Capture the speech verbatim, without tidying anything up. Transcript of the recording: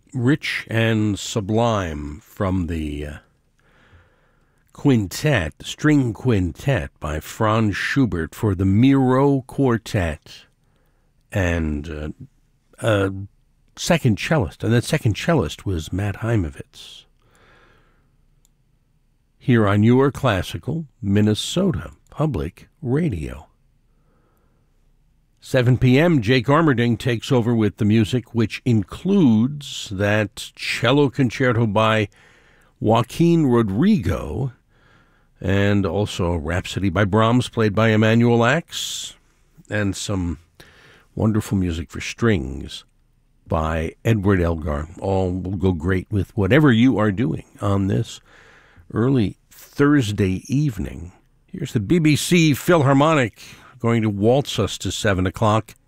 Rich and Sublime from the uh, quintet, the string quintet by Franz Schubert for the Miro Quartet, and uh, a second cellist, and that second cellist was Matt Heimovitz. Here on your classical Minnesota Public Radio. seven p.m., Jake Armerding takes over with the music, which includes that cello concerto by Joaquin Rodrigo, and also a Rhapsody by Brahms played by Emanuel Ax, and some wonderful music for strings by Edward Elgar. All will go great with whatever you are doing on this early Thursday evening. Here's the B B C Philharmonic going to waltz us to seven o'clock.